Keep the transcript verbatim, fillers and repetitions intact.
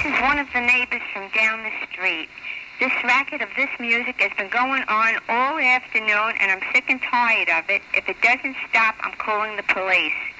is one of the neighbors from down the street. This racket of this music has been going on all afternoon, and I'm sick and tired of it. If it doesn't stop, I'm calling the police.